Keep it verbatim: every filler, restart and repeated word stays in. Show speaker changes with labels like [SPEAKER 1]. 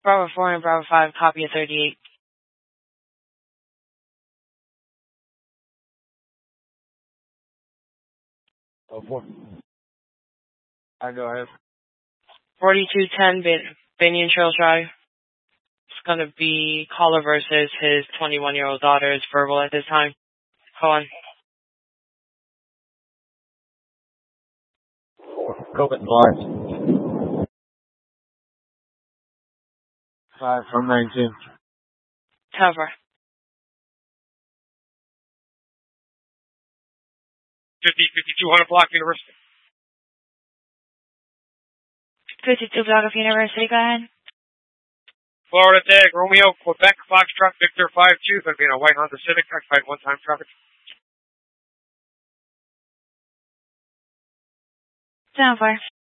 [SPEAKER 1] Bravo four and Bravo five, copy at thirty-eight.
[SPEAKER 2] Oh, four. I go ahead.
[SPEAKER 1] forty-two ten Bin- Binion Trail Drive. It's going to be caller versus his twenty-one-year-old daughter is verbal at this time. Go on.
[SPEAKER 2] Coven blind. Five from nineteen.
[SPEAKER 1] Cover.
[SPEAKER 3] fifty, fifty-two hundred block University.
[SPEAKER 1] fifty-two block of University, go ahead.
[SPEAKER 3] Florida Tag, Romeo, Quebec, Foxtrot, Victor five two, going to be in a white Honda Civic, occupied one-time traffic.
[SPEAKER 1] Sound fire.